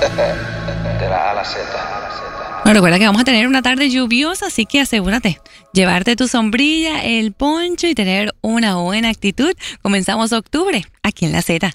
De la A a la Z. Bueno, recuerda que vamos a tener una tarde lluviosa, así que asegúrate, llevarte tu sombrilla, el poncho y tener una buena actitud. Comenzamos octubre aquí en La Z.